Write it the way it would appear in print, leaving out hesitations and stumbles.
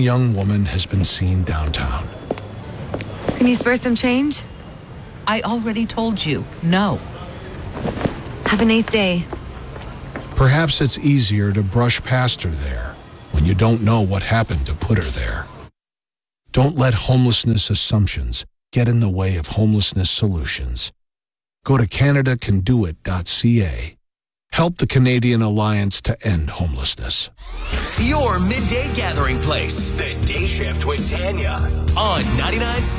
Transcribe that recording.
young woman has been seen downtown. Can you spare some change? I already told you, no. Have a nice day. Perhaps it's easier to brush past her there when you don't know what happened to put her there. Don't let homelessness assumptions get in the way of homelessness solutions. Go to CanadaCanDoIt.ca. Help the Canadian Alliance to End Homelessness. Your midday gathering place. The Day Shift with Tanya on 99.7